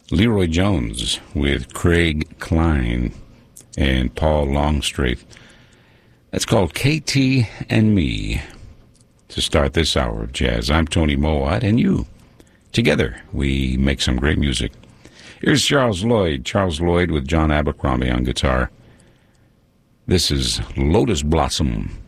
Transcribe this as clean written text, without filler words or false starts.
Leroy Jones with Craig Klein and Paul Longstreet. That's called KT and Me to start this hour of jazz. I'm Tony Mowat, and you. Together, we make some great music. Here's Charles Lloyd with John Abercrombie on guitar. This is Lotus Blossom.